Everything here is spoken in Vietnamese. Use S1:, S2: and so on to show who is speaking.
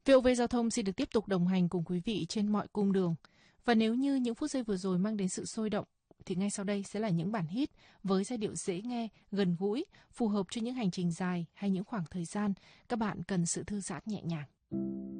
S1: VOV Giao thông xin được tiếp tục đồng hành cùng quý vị trên mọi cung đường. Và nếu như những phút giây vừa rồi mang đến sự sôi động, thì ngay sau đây sẽ là những bản hit với giai điệu dễ nghe, gần gũi, phù hợp cho những hành trình dài hay những khoảng thời gian các bạn cần sự thư giãn nhẹ nhàng.